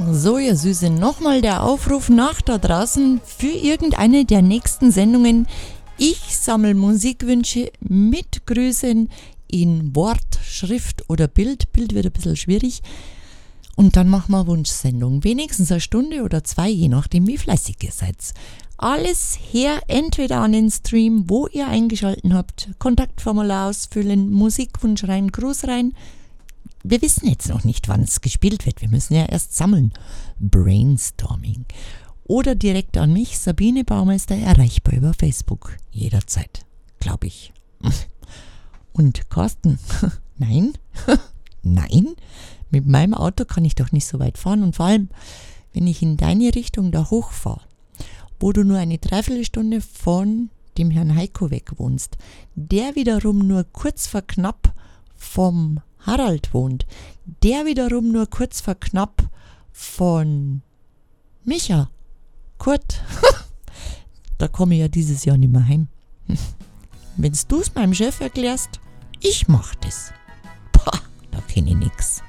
So, ihr Süße, nochmal der Aufruf nach da draußen für irgendeine der nächsten Sendungen. Ich sammle Musikwünsche mit Grüßen in Wort, Schrift oder Bild. Bild wird ein bisschen schwierig. Und dann machen wir eine Wunschsendung. Wenigstens eine Stunde oder 2, je nachdem, wie fleißig ihr seid. Alles her, entweder an den Stream, wo ihr eingeschalten habt, Kontaktformular ausfüllen, Musikwunsch rein, Gruß rein. Wir wissen jetzt noch nicht, wann es gespielt wird. Wir müssen ja erst sammeln. Brainstorming. Oder direkt an mich, Sabine Baumeister, erreichbar über Facebook. Jederzeit, glaube ich. Und Carsten, nein, nein, mit meinem Auto kann ich doch nicht so weit fahren. Und vor allem, wenn ich in deine Richtung da hochfahre, wo du nur eine Dreiviertelstunde von dem Herrn Heiko weg wohnst, der wiederum nur kurz vor knapp vom Harald wohnt, der wiederum nur kurz vor knapp von Micha, Kurt, da komme ich ja dieses Jahr nicht mehr heim. Wenn du es meinem Chef erklärst, ich mach das. Pah, da kenne ich nix.